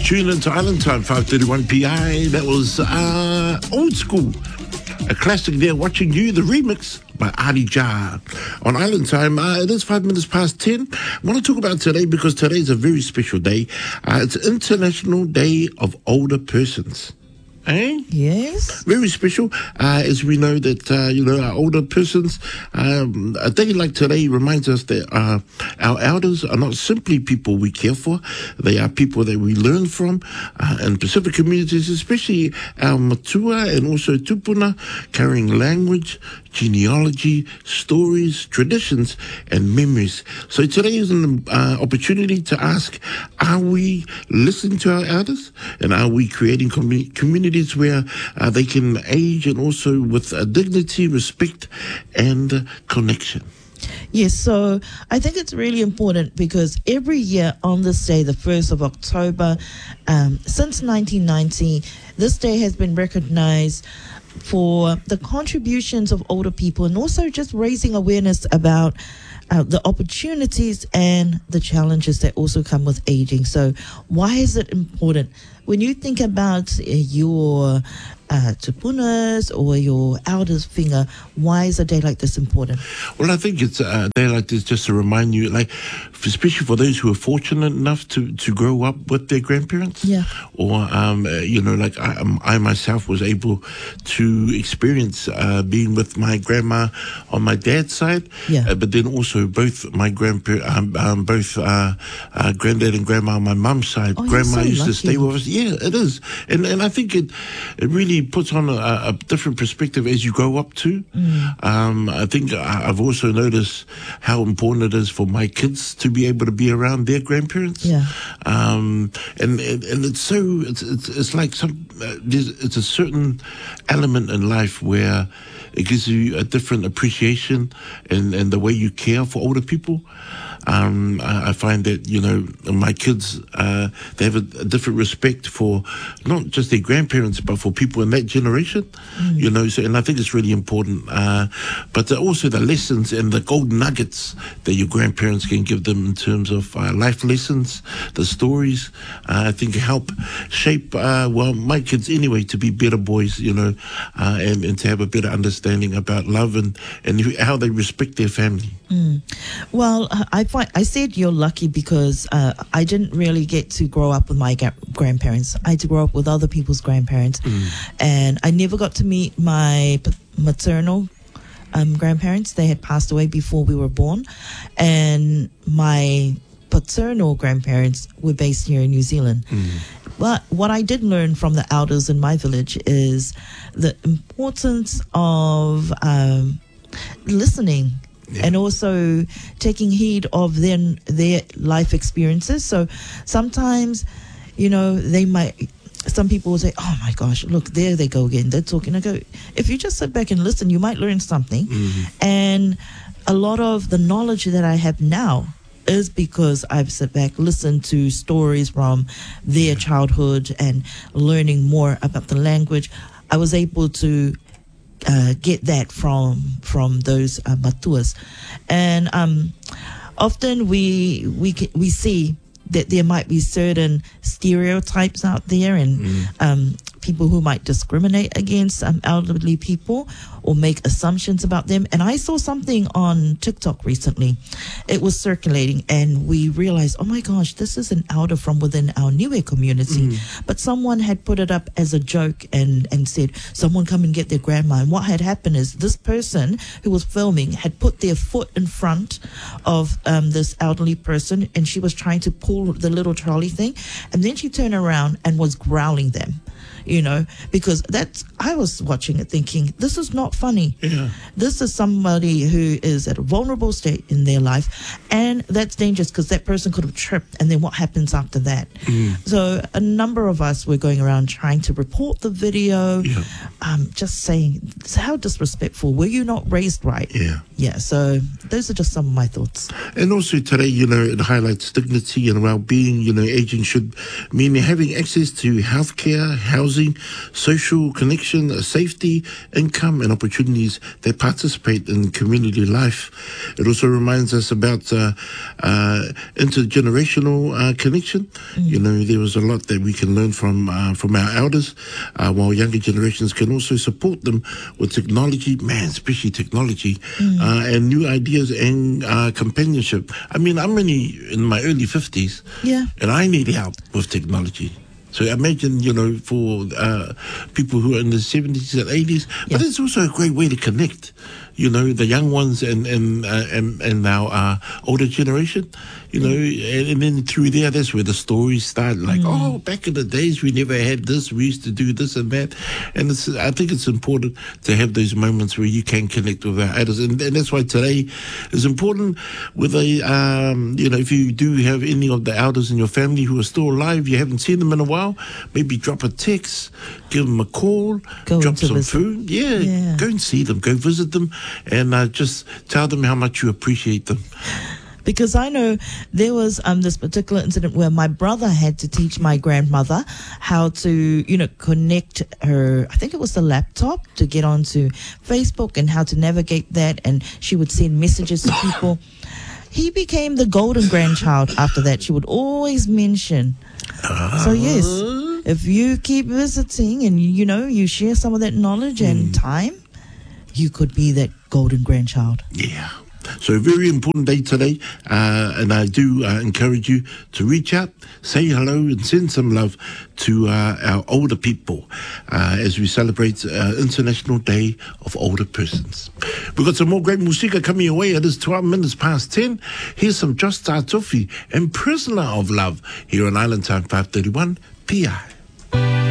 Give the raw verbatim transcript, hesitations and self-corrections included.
Tune into Island Time, five thirty-one P I. That was uh, Old School. A classic there, Watching You, the remix by Adi Jar. On Island Time, uh, it is five minutes past ten. I want to talk about today because today is a very special day. Uh, it's International Day of Older Persons. Eh? Yes. Very special, uh, as we know that, uh, you know, our older persons, um, a day like today reminds us that uh, our elders are not simply people we care for. They are people that we learn from. Uh, in Pacific communities, especially our matua and also tupuna, carrying language, genealogy, stories, traditions, and memories. So today is an uh, opportunity to ask, are we listening to our elders? And are we creating commu- communities where uh, they can age and also with uh, dignity, respect, and uh, connection? Yes, so I think it's really important because every year on this day, the first of October, um, since nineteen ninety, this day has been recognized for the contributions of older people and also just raising awareness about uh, the opportunities and the challenges that also come with aging. So why is it important? When you think about uh, your uh, tupunas or your elders' finger, why is a day like this important? Well, I think it's a day like this just to remind you, like, especially for those who are fortunate enough to, to grow up with their grandparents. Yeah. Or, um, uh, you know, like I, um, I myself was able to experience uh, being with my grandma on my dad's side. Yeah. Uh, but then also both my grandparents, um, um, both uh, uh, granddad and grandma on my mum's side. Oh, grandma you're so used lucky. to stay with us. Yeah, it is. And and I think it it really puts on a, a different perspective as you grow up too. Mm. Um, I think I- I've also noticed how important it is for my kids to be able to be around their grandparents. Yeah. Um, and, and and it's so it's it's, it's like some uh, there's, it's a certain element in life where it gives you a different appreciation and and the way you care for older people. Um, I, I find that, you know, my kids, uh, they have a, a different respect for not just their grandparents, but for people in that generation, mm. you know, so, and I think it's really important. Uh, but also the lessons and the golden nuggets that your grandparents can give them in terms of uh, life lessons, the stories, uh, I think help shape, uh, well, my kids anyway, to be better boys, you know, uh, and, and to have a better understanding about love and, and how they respect their family. Mm. Well, I find I said you're lucky because uh, I didn't really get to grow up with my ga- grandparents. I had to grow up with other people's grandparents, mm. and I never got to meet my p- maternal um, grandparents. They had passed away before we were born, and my paternal grandparents were based here in New Zealand. Mm. But what I did learn from the elders in my village is the importance of um, listening. Yeah. And also taking heed of their, their life experiences. So sometimes, you know, they might, some people will say, oh my gosh, look, there they go again. They're talking. I go, if you just sit back and listen, you might learn something. Mm-hmm. And a lot of the knowledge that I have now is because I've sat back, listened to stories from their yeah. childhood and learning more about the language. I was able to Uh, get that from from those uh, matuas, and um, often we we we see that there might be certain stereotypes out there, and mm. um, people who might discriminate against um, elderly people or make assumptions about them. And I saw something on TikTok recently. It was circulating, and we realized, oh my gosh, this is an elder from within our Niue community. Mm. But someone had put it up as a joke and, and said, someone come and get their grandma. And what had happened is this person who was filming had put their foot in front of um, this elderly person, and she was trying to pull the little trolley thing. And then she turned around and was growling them. You know, because that's, I was watching it thinking, this is not funny. Yeah. This is somebody who is at a vulnerable state in their life, and that's dangerous because that person could have tripped, and then what happens after that? Mm. So a number of us were going around trying to report the video, yeah. um, just saying, how disrespectful, were you not raised right? Yeah. Yeah, so those are just some of my thoughts. And also today, you know, it highlights dignity and well-being. You know, aging should mean having access to healthcare, housing, social connection, safety, income, and opportunity. opportunities, they participate in community life. It also reminds us about uh, uh, intergenerational uh, connection. Mm. You know, there was a lot that we can learn from uh, from our elders, uh, while younger generations can also support them with technology, man, especially technology, mm. uh, and new ideas and uh, companionship. I mean, I'm only in my early fifties, yeah, and I need help with technology. So imagine, you know, for uh, people who are in the seventies and eighties, yeah. But it's also a great way to connect, you know, the young ones and and uh, and, and our uh, older generation, you know, and, and then through there, that's where the stories start. Like, mm. oh, back in the days, we never had this. We used to do this and that. And it's, I think it's important to have those moments where you can connect with our elders. And, and that's why today is important. With a, um, you know, if you do have any of the elders in your family who are still alive, you haven't seen them in a while, maybe drop a text, give them a call, go drop some visit. food. Yeah, yeah, go and see them, go visit them, and uh, just tell them how much you appreciate them. Because I know there was um, this particular incident where my brother had to teach my grandmother how to, you know, connect her, I think it was the laptop, to get onto Facebook and how to navigate that. And she would send messages to people. He became the golden grandchild after that. She would always mention. Uh, so, yes, if you keep visiting and, you know, you share some of that knowledge mm. and time, you could be that golden grandchild. Yeah. So a very important day today, uh, and I do uh, encourage you to reach out, say hello, and send some love to uh, our older people uh, as we celebrate uh, International Day of Older Persons. We've got some more great musika coming your way. It is twelve minutes past ten. Here's some Josh Tartufi and Prisoner of Love here on Island Time five thirty-one P I.